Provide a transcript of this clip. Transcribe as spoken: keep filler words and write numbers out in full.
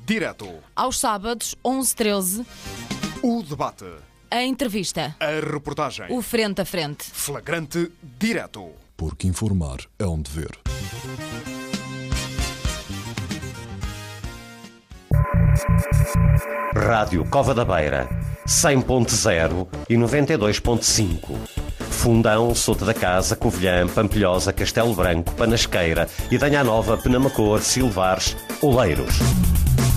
direto. Aos sábados, onze e treze, O debate. a entrevista. A reportagem. O frente a frente. Flagrante direto. Porque informar é um dever. Rádio Cova da Beira, cem ponto zero e noventa e dois ponto cinco. Fundão, Souto da Casa, Covilhã, Pampilhosa, Castelo Branco, Panasqueira, Idanha Nova, Penamacor, Silvares, Oleiros.